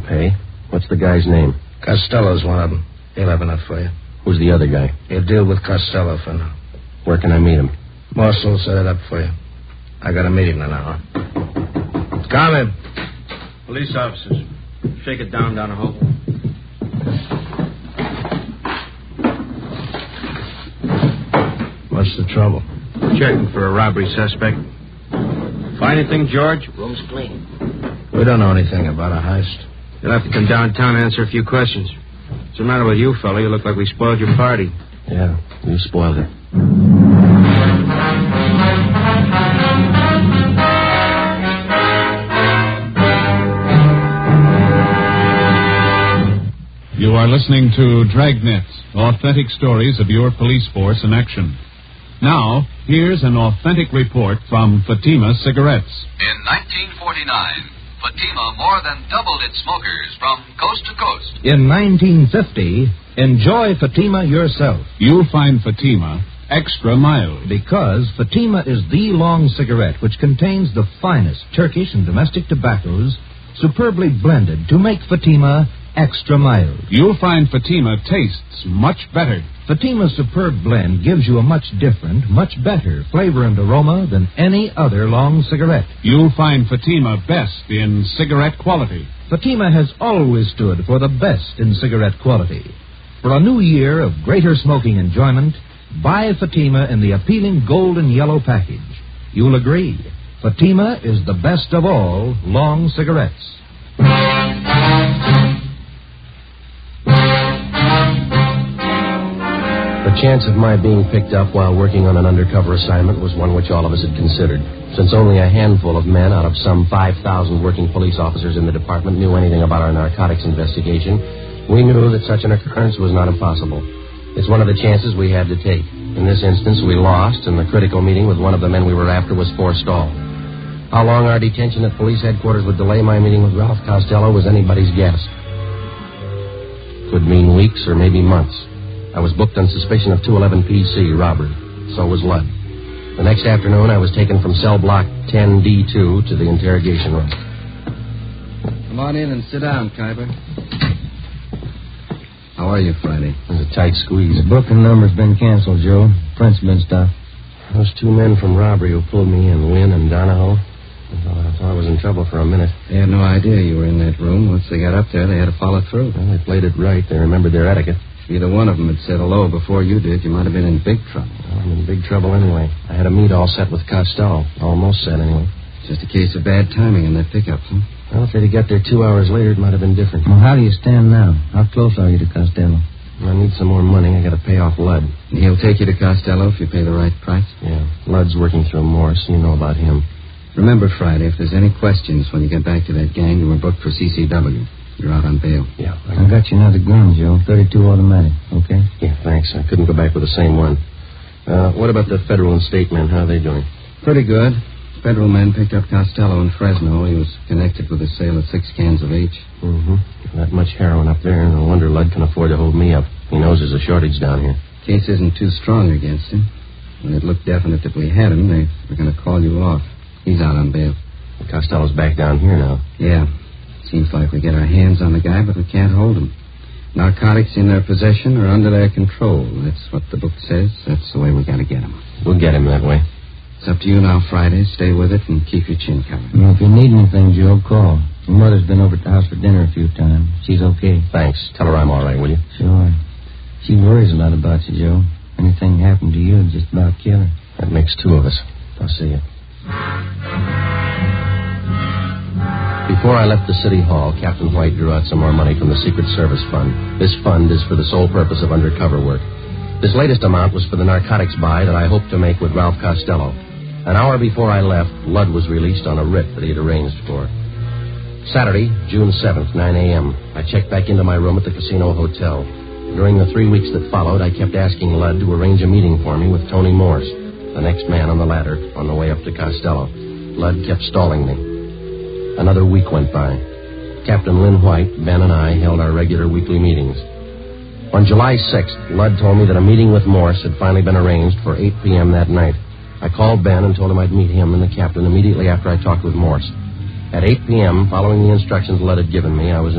Hey, what's the guy's name? Costello's one of them. He'll have enough for you. Who's the other guy? He'll deal with Costello for now. Where can I meet him? Marshall will set it up for you. I got a meeting in an hour. Come in. Police officers. Shake it down, Donahoe. What's the trouble? Checking for a robbery suspect. Find anything, George? Room's clean. We don't know anything about a heist. You'll have to come downtown and answer a few questions. What's the matter with you, fella? You look like we spoiled your party. Yeah, you spoiled it. You are listening to Dragnet, authentic stories of your police force in action. Now, here's an authentic report from Fatima Cigarettes. In 1949, Fatima more than doubled its smokers from coast to coast. In 1950, enjoy Fatima yourself. You'll find Fatima extra mild. Because Fatima is the long cigarette which contains the finest Turkish and domestic tobaccos superbly blended to make Fatima extra mild. You'll find Fatima tastes much better. Fatima's superb blend gives you a much different, much better flavor and aroma than any other long cigarette. You'll find Fatima best in cigarette quality. Fatima has always stood for the best in cigarette quality. For a new year of greater smoking enjoyment, buy Fatima in the appealing gold and yellow package. You'll agree, Fatima is the best of all long cigarettes. The chance of my being picked up while working on an undercover assignment was one which all of us had considered. Since only a handful of men out of some 5,000 working police officers in the department knew anything about our narcotics investigation, we knew that such an occurrence was not impossible. It's one of the chances we had to take. In this instance, we lost, and the critical meeting with one of the men we were after was forestalled. How long our detention at police headquarters would delay my meeting with Ralph Costello was anybody's guess. Could mean weeks or maybe months. I was booked on suspicion of 211 PC robbery. So was Ludd. The next afternoon, I was taken from cell block 10D2 to the interrogation room. Come on in and sit down, Kuiper. How are you, Friday? It was a tight squeeze. The booking number's been canceled, Joe. Print's been stopped. Those two men from robbery who pulled me in, Wynn and Donahoe, I thought I was in trouble for a minute. They had no idea you were in that room. Once they got up there, they had to follow through. Well, they played it right. They remembered their etiquette. If either one of them had said hello before you did, you might have been in big trouble. Well, I'm in big trouble anyway. I had a meet all set with Costello. Almost set, anyway. Just a case of bad timing in that pickup, huh? Well, if they'd have got there 2 hours later, it might have been different. Well, how do you stand now? How close are you to Costello? I need some more money. I got to pay off Ludd. And he'll take you to Costello if you pay the right price? Yeah. Ludd's working through Morse. You know about him. Remember, Friday, if there's any questions when you get back to that gang, you were booked for CCW. You're out on bail. Yeah. I got you another gun, Joe. 32 automatic, okay? Yeah, thanks. I couldn't go back with the same one. What about the federal and state men? How are they doing? Pretty good. Federal men picked up Costello in Fresno. He was connected with the sale of 6 cans of H. Mm-hmm. Not much heroin up there. No wonder Ludd can afford to hold me up. He knows there's a shortage down here. Case isn't too strong against him. When it looked definite that we had him, they were going to call you off. He's out on bail. Costello's back down here now. Yeah. Seems like we get our hands on the guy, but we can't hold him. Narcotics in their possession or under their control. That's what the book says. That's the way we got to get him. We'll get him that way. It's up to you now, Friday. Stay with it and keep your chin covered. Well, if you need anything, Joe, call. Your mother's been over at the house for dinner a few times. She's okay. Thanks. Tell her I'm all right, will you? Sure. She worries a lot about you, Joe. Anything happened to you, it'd just about kill her. That makes 2 of us. I'll see you. Before I left the city hall, Captain White drew out some more money from the Secret Service Fund. This fund is for the sole purpose of undercover work. This latest amount was for the narcotics buy that I hoped to make with Ralph Costello. An hour before I left, Ludd was released on a writ that he had arranged for. Saturday, June 7th, 9 a.m., I checked back into my room at the Casino Hotel. During the 3 weeks that followed, I kept asking Ludd to arrange a meeting for me with Tony Morse, the next man on the ladder, on the way up to Costello. Ludd kept stalling me. Another week went by. Captain Lynn White, Ben, and I held our regular weekly meetings. On July 6th, Ludd told me that a meeting with Morse had finally been arranged for 8 p.m. that night. I called Ben and told him I'd meet him and the captain immediately after I talked with Morse. At 8 p.m., following the instructions Ludd had given me, I was